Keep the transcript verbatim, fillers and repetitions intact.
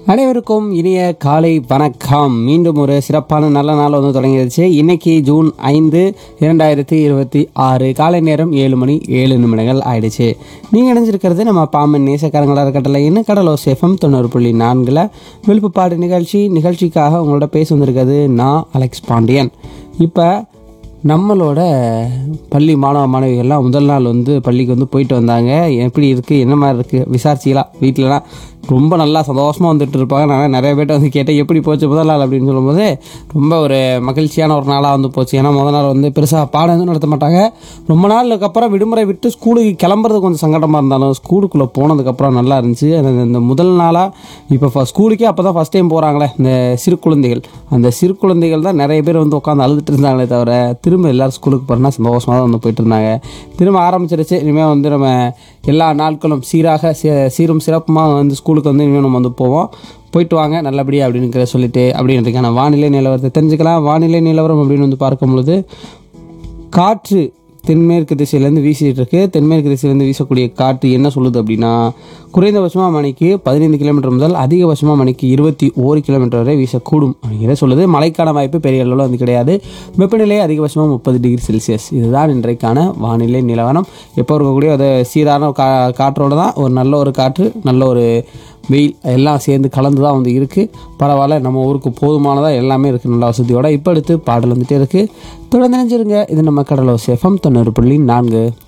அனைவருக்கும் இனிய காலை வணக்கம். மீண்டும் ஒரு சிறப்பான நல்ல நாள் வந்து தொடங்கிடுச்சு. இன்னைக்கு ஜூன் ஐந்து இரண்டாயிரத்தி இருபத்தி ஆறு காலை நேரம் ஏழு மணி ஏழு நிமிடங்கள் ஆயிடுச்சு. நீங்கள் இணைஞ்சிருக்கிறது நம்ம பாம்பன் நேசக்காரங்களாக இருக்கட்டல இன்னும் கடலோஸ் எஃப்எம் தொண்ணூறு புள்ளி நான்கில் விழுப்புப்பாடு நிகழ்ச்சி நிகழ்ச்சிக்காக உங்களோட பேச வந்திருக்கிறது நான் அலெக்ஸ் பாண்டியன். இப்போ நம்மளோட பள்ளி மாணவ மாணவிகள்லாம் முதல் நாள் வந்து பள்ளிக்கு வந்து போயிட்டு வந்தாங்க. எப்படி இருக்குது, என்ன மாதிரி இருக்குது விசாரிச்சிக்கலாம். வீட்டிலலாம் ரொம்ப நல்லா சந்தோஷமாக வந்துட்டு இருப்பாங்க. நான் நிறைய பேர்ட்ட வந்து கேட்டேன் எப்படி போச்சு முதல் நாள் அப்படின்னு சொல்லும்போது ரொம்ப ஒரு மகிழ்ச்சியான ஒரு நாளாக வந்து போச்சு. ஏன்னா முதல் நாள் வந்து பெருசாக பாடம் எதுவும் நடத்த மாட்டாங்க. ரொம்ப நாளுக்கு அப்புறம் விடுமுறை விட்டு ஸ்கூலுக்கு கிளம்புறது கொஞ்சம் சங்கடமாக இருந்தாலும் ஸ்கூலுக்குள்ளே போனதுக்கப்புறம் நல்லா இருந்துச்சு. இந்த முதல் நாளாக இப்போ ஸ்கூலுக்கே அப்போ தான் ஃபஸ்ட் டைம் போகிறாங்களே இந்த சிறு குழந்தைகள், அந்த சிறு குழந்தைகள் தான் நிறைய பேர் வந்து உட்காந்து அழுதுட்டு இருந்தாங்களே தவிர திரும்ப எல்லோரும் ஸ்கூலுக்கு போகிறோன்னா சந்தோஷமாக தான் வந்து போயிட்டு இருந்தாங்க. திரும்ப ஆரம்பிச்சிருச்சு. இனிமேல் வந்து நம்ம எல்லா நாட்களும் சீராக சீரும் சிறப்புமாக வந்து ஸ்கூலுக்கு வந்து இனிமேல் நம்ம வந்து போவோம். போயிட்டு வாங்க நல்லபடியாக அப்படின்னு சொல்லிட்டு அப்படின்றதுக்கான வானிலை நிலவரத்தை தெரிஞ்சுக்கலாம். வானிலை நிலவரம் அப்படின்னு வந்து பார்க்கும் பொழுது காற்று தென்மேற்கு திசையிலேருந்து வீசிட்டு இருக்கு. தென்மேற்கு திசையிலேருந்து வீசக்கூடிய காற்று என்ன சொல்லுது அப்படின்னா குறைந்தபட்சமாக மணிக்கு பதினைந்து கிலோமீட்டர் முதல் அதிகபட்சமாக மணிக்கு இருபத்தி ஓரு கிலோமீட்டர் வரை வீசக்கூடும் அப்படிங்கிறத சொல்லுது. மழைக்கான வாய்ப்பு பெரிய அளவில் வந்து கிடையாது. வெப்பநிலை அதிகபட்சமாக முப்பது டிகிரி செல்சியஸ். இதுதான் இன்றைக்கான வானிலை நிலவரம். எப்போ இருக்கக்கூடிய அது சீரான கா காற்றோடு தான் ஒரு நல்ல ஒரு காற்று நல்ல ஒரு வெயில் எல்லாம் சேர்ந்து கலந்து தான் வந்து இருக்குது. பரவாயில்ல, நம்ம ஊருக்கு போதுமானதாக எல்லாமே இருக்குது நல்ல வசதியோட. இப்போ அடுத்து பாடல் வந்துகிட்டே இருக்குது. தொடர்ந்து நினைச்சிருங்க. இது நம்ம கடலோஸ் எஃப்எம் தொண்ணூறு புள்ளி நான்கு.